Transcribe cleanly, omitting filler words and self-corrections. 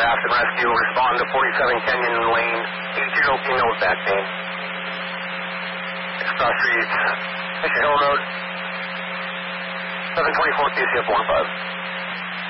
After rescue, respond to 47 Kenyon Lane, 80 females back name. Cross Street, Mission Hill Road, 724 QCF 15.